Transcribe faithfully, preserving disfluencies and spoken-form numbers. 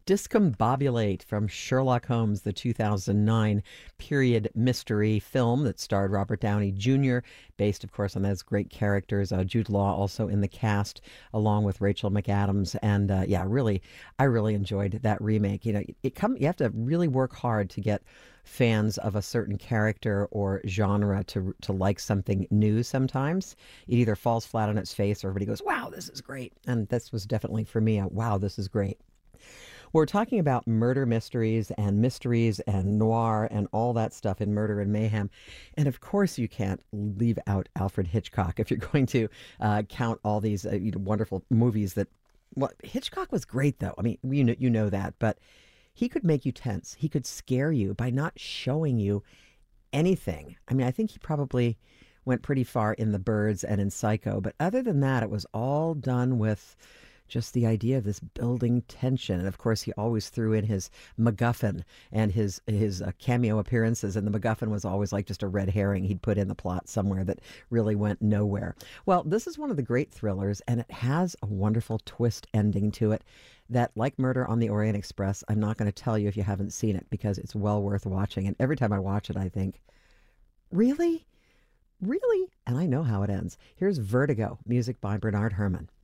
Discombobulate from Sherlock Holmes, the two thousand nine period mystery film that starred Robert Downey Junior, based, of course, on those great characters. Uh, Jude Law also in the cast, along with Rachel McAdams. And uh, yeah, really, I really enjoyed that remake. You know, it, it come you have to really work hard to get fans of a certain character or genre to to like something new sometimes. It either falls flat on its face or everybody goes, wow, this is great. And this was definitely for me a wow, this is great. We're talking about murder mysteries and mysteries and noir and all that stuff in Murder and Mayhem. And of course, you can't leave out Alfred Hitchcock if you're going to uh, count all these uh, you know, wonderful movies that. Well, Hitchcock was great, though. I mean, you know, you know that. But he could make you tense. He could scare you by not showing you anything. I mean, I think he probably went pretty far in The Birds and in Psycho. But other than that, it was all done with just the idea of this building tension. And of course, he always threw in his MacGuffin and his his uh, cameo appearances. And the MacGuffin was always like just a red herring he'd put in the plot somewhere that really went nowhere. Well, this is one of the great thrillers, and it has a wonderful twist ending to it that, like Murder on the Orient Express, I'm not going to tell you if you haven't seen it because it's well worth watching. And every time I watch it, I think, really? Really? And I know how it ends. Here's Vertigo, music by Bernard Herrmann.